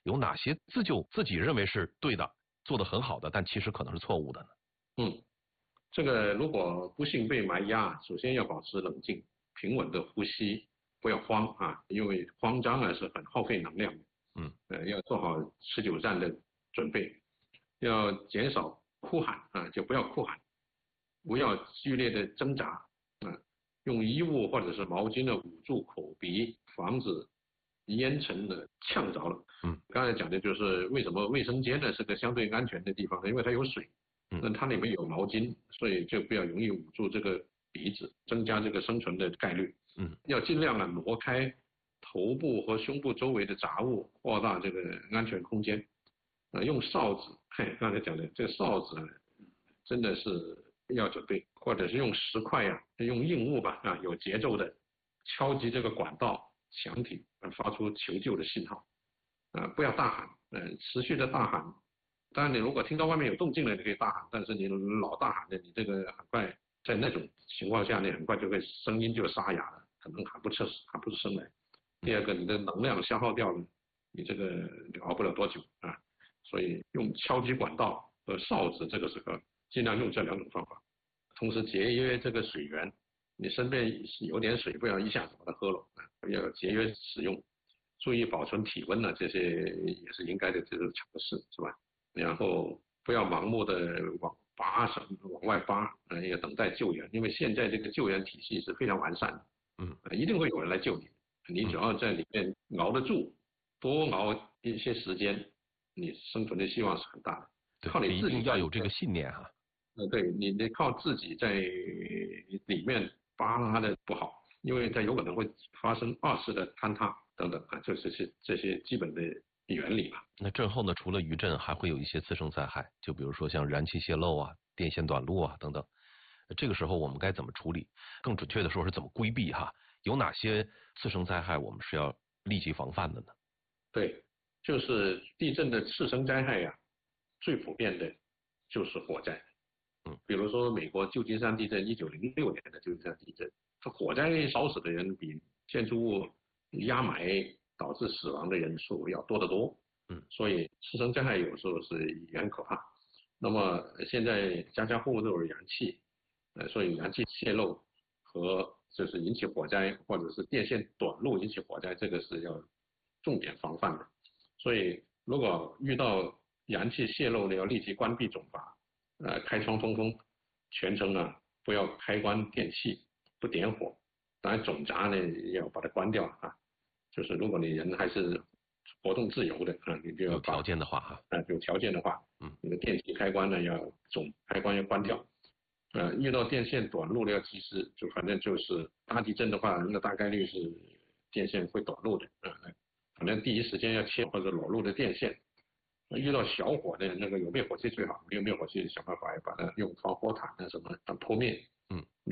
有哪些自己认为是对的，做得很好的，但其实可能是错误的呢？ 这个如果不幸被埋压，首先要保持冷静、平稳的呼吸，不要慌啊，因为慌张啊是很耗费能量的。要做好持久战的准备，要减少哭喊啊，就不要哭喊，不要剧烈的挣扎啊，用衣物或者是毛巾的捂住口鼻，防止烟尘的呛着了。刚才讲的就是为什么卫生间呢是个相对安全的地方呢？因为它有水，那它里面有毛巾，所以就比较容易捂住这个鼻子，增加这个生存的概率。要尽量挪开头部和胸部周围的杂物，扩大这个安全空间。用哨子，刚才讲的这个哨子真的是要准备，或者是用石块用硬物吧有节奏的敲击这个管道、墙体，发出求救的信号。不要大喊，持续的大喊。当然，你如果听到外面有动静了，你可以大喊，但是你老大喊的，你这个很快在那种情况下，你很快就会声音就沙哑了，可能喊不出声来。第二个，你的能量消耗掉了，你这个熬不了多久啊。所以用敲击管道和哨子，这个时候尽量用这2种方法，同时节约这个水源。你身边有点水，不要一下子把它喝了要节约使用，注意保存体温这些也是应该的这种尝试，是吧？然后不要盲目的往外扒，要等待救援，因为现在这个救援体系是非常完善的，一定会有人来救你，你只要在里面熬得住，多熬一些时间，你生存的希望是很大的。靠你自己要有这个信念哈。 对，你靠自己在里面扒拉的不好，因为它有可能会发生2次的坍塌等等这些基本的原理吧。 那震后呢，除了余震，还会有一些次生灾害，就比如说像燃气泄漏电线短路等等。这个时候我们该怎么处理？更准确的说是怎么规避有哪些次生灾害我们是要立即防范的呢？ 对，就是地震的次生灾害最普遍的就是火灾。比如说美国旧金山地震，1906年的旧金山地震，它火灾烧死的人比建筑物压埋导致死亡的人数要多得多。所以次生灾害有时候也很可怕。那么现在家家户户都有燃气，所以燃气泄漏和就是引起火灾，或者是电线短路引起火灾，这个是要重点防范的。所以如果遇到燃气泄漏呢，要立即关闭总阀，开窗通风，全程不要开关电器，不点火。当然总闸呢要把它关掉就是如果你人还是活动自由的你就要有条件的话有条件的话，你的电器开关呢总开关要关掉。遇到电线短路的要及时，反正就是大地震的话，那大概率是电线会短路的反正第一时间要切或者裸露的电线。遇到小火的那个有灭火器最好，没有灭火器想办法把它用防火毯什么扑灭。